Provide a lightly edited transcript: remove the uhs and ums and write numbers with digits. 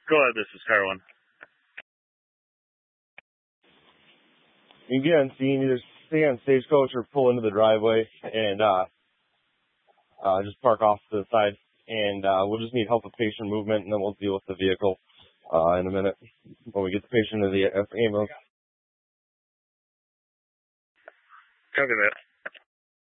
Go ahead, this is Carolyn. Again, so you can either stay on Stagecoach or pull into the driveway and just park off to the side. And we'll just need help with patient movement, and then we'll deal with the vehicle in a minute when we get the patient to the ambulance. Copy that.